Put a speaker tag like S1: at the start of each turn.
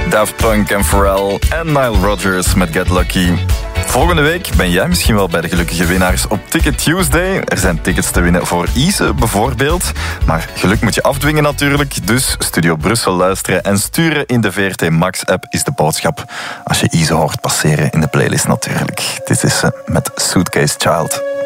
S1: Daft Punk en Pharrell en Nile Rodgers met Get Lucky. Volgende week ben jij misschien wel bij de gelukkige winnaars op Ticket Tuesday. Er zijn tickets te winnen voor Ise bijvoorbeeld. Maar geluk moet je afdwingen natuurlijk. Dus Studio Brussel luisteren en sturen in de VRT Max-app is de boodschap. Als je Ise hoort passeren in de playlist natuurlijk. Dit is ze met Suitcase Child.